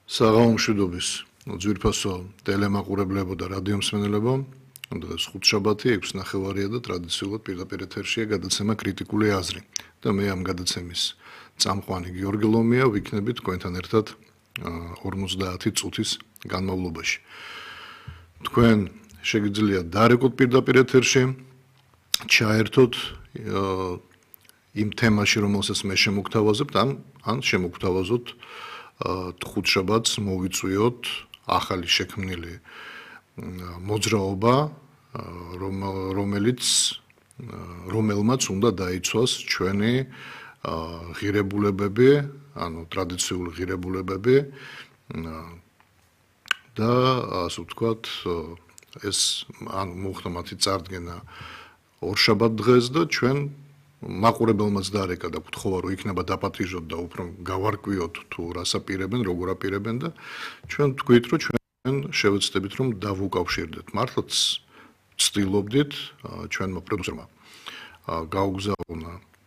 საღამომშვიდობის ძვირფასო ტელემაყურებლებო და რადიომსმენელებო, დღეს ხუთშაბათი 6:30-ია და ტრადიციულად პირდაპირ ეთერშია გადაცემა კრიტიკული აზრი. და მე ამ გადაცემის წამყვანი გიორგი ლომია ვიქნები თქვენთან ერთად 50 წუთის განმავლობაში. თქვენ შეგიძლიათ დარეკოთ პირდაპირ ეთერში, ჩაერთოთ იმ თემაში, რომელსაც მე შემოგთავაზებთ, ან შემოგთავაზოთ ხუთშაბათს მოვიწვიოთ ახალი შექმნილი მოძრაობა, რომელმაც უნდა დაიცვას ჩვენი ღირებულებები, ანუ ტრადიციული ღირებულებები და ასე ვთქვათ, ეს ანუ მოხდა მათი წარდგენა ორშაბათ დღეს და ჩვენ მაყურებელმაც დარეკა და გთხოვა რომ იქნება დაპატიჟოთ და უფრო გავარკვიოთ თუ რას აპირებენ, როგორ აპირებენ და ჩვენ თქვით რომ ჩვენ შევეცდებით რომ დავუკავშირდეთ. მართლაც ვცდილობდით ჩვენმა პროდიუსერმა გაუგზავნა